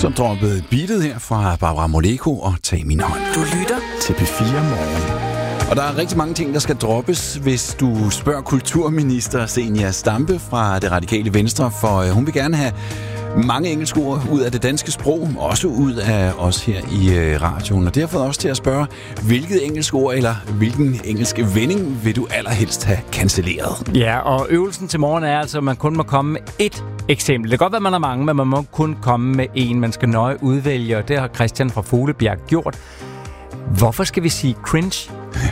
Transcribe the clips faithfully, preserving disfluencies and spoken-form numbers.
Så droppede beatet her fra Barbara Moleko og Tag min hånd. Du lytter til P fire Morgen. Og der er rigtig mange ting, der skal droppes, hvis du spørger kulturminister Zenia Stampe fra Det Radikale Venstre, for hun vil gerne have mange engelske ord ud af det danske sprog, også ud af os her i radioen. Og det har fået os til at spørge, hvilket engelsk ord eller hvilken engelsk vending vil du allerhelst have cancelleret? Ja, og øvelsen til morgen er altså, at man kun må komme med ét eksempel. Det kan godt være, man har mange, men man må kun komme med én. Man skal nøje udvælge, og det har Christian fra Fuglebjerg gjort. Hvorfor skal vi sige cringe?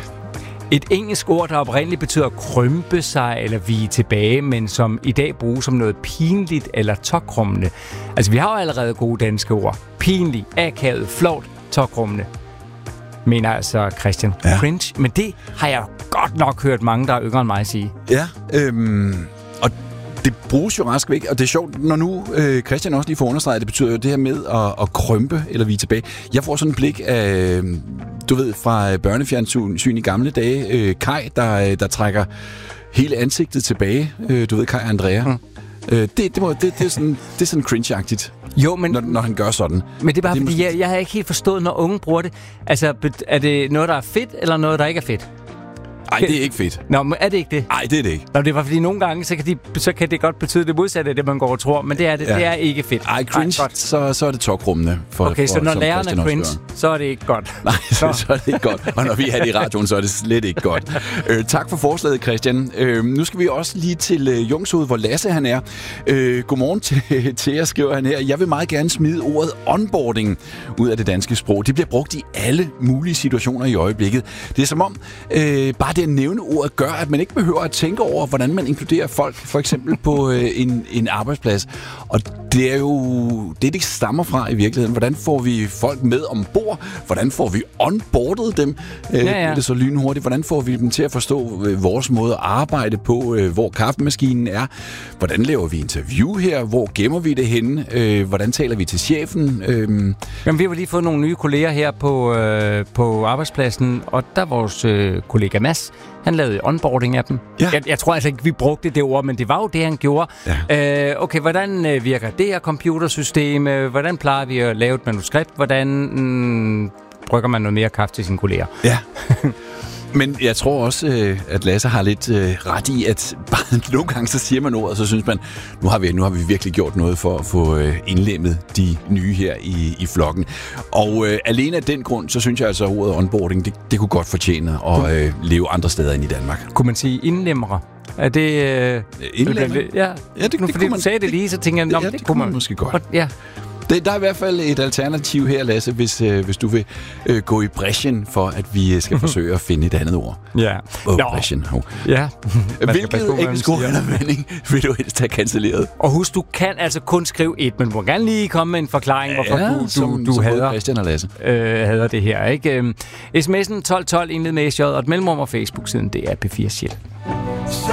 Et engelsk ord, der oprindeligt betyder krympe sig eller vige tilbage, men som i dag bruges som noget pinligt eller tokrummende. Altså, vi har jo allerede gode danske ord. Pinlig, akavet, flovt, tokrummende. Mener altså Christian. Ja. Cringe. Men det har jeg godt nok hørt mange, der er yngre end mig, sige. Ja, øhm, og det bruges jo rask væk, og det er sjovt, når nu øh, Christian også lige får understreget, det betyder jo det her med at, at krympe eller vige tilbage. Jeg får sådan en blik af, du ved, fra børnefjernsyn i gamle dage, øh, Kai, der, der trækker hele ansigtet tilbage. Øh, du ved, Kai og Andrea. Mm. Øh, det, det, må, det, det, er sådan, det er sådan cringe-agtigt, jo, men, når, når han gør sådan. Men det er bare, det er fordi måske... jeg, jeg har ikke helt forstået, når unge bruger det. Altså, er det noget, der er fedt, eller noget, der ikke er fedt? Nej, det er ikke fedt. Nå, men er det ikke det? Nej, det er det ikke. Nå, det var fordi nogle gange, så kan, de, så kan det godt betyde det modsatte af det, man går og tror, men det er, det, ja. det er ikke fedt. Ej, cringe, Ej, så, så er det tokrummende. For, okay, for, så når læreren er cringe, så er det ikke godt. Nej, så, så er det ikke godt. Og når vi er i radioen, så er det slet ikke godt. Øh, tak for forslaget, Christian. Øh, nu skal vi også lige til øh, Jungshoved, hvor Lasse han er. Øh, godmorgen til, til jer, skriver han her. Jeg vil meget gerne smide ordet onboarding ud af det danske sprog. Det bliver brugt i alle mulige situationer i øjeblikket. Det er som om, øh, bare det at nævne ordet gør, at man ikke behøver at tænke over, hvordan man inkluderer folk, for eksempel på øh, en, en arbejdsplads. Og det er jo det, det stammer fra i virkeligheden. Hvordan får vi folk med ombord? Hvordan får vi onboardet dem? Øh, ja, ja. Det er så lynhurtigt. Hvordan får vi dem til at forstå øh, vores måde at arbejde på? Øh, hvor kaffemaskinen er? Hvordan laver vi interview her? Hvor gemmer vi det henne? Øh, hvordan taler vi til chefen? Øh, Jamen, vi har lige fået nogle nye kolleger her på, øh, på arbejdspladsen, og der er vores øh, kollega Mads. Han lavede onboarding af dem. Ja. Jeg, jeg tror altså ikke, vi brugte det ord, men det var jo det, han gjorde. Ja. Øh, okay, hvordan øh, virker det her computersystem? Hvordan plejer vi at lave et manuskript? Hvordan mm, brygger man noget mere kaffe til sine kolleger? Ja. Men jeg tror også, at Lasse har lidt ret i, at bare nogle gange så siger man ordet, og så synes man, nu har vi, nu har vi virkelig gjort noget for at få indlemmet de nye her i, i flokken. Og øh, alene af den grund, så synes jeg altså, at ordet onboarding, det, det kunne godt fortjene at øh, leve andre steder end i Danmark. Kunne man sige indlemmere? Er det... Øh, indlemmer? Ja, ja det, nu, det fordi man, du sagde det lige, så tænker jeg, det, ja, det, det kunne man, man måske godt. Ja. Det, der er i hvert fald et alternativ her, Lasse, hvis, øh, hvis du vil øh, gå i bræschen for, at vi skal forsøge at finde et andet ord. Ja. Åh, oh, bræschen. Oh. Ja. Hvilket engelsk ord eller vending vil du helst have cancelleret? Og husk, du kan altså kun skrive et, men du må gerne lige komme med en forklaring, hvorfor ja, du, du, som, du som hader, Christian og Lasse. Øh, hader det her. Ikke? sms'en tolv tolv indled med S J og et mellemrum og Facebook-siden, det er P fire Shit.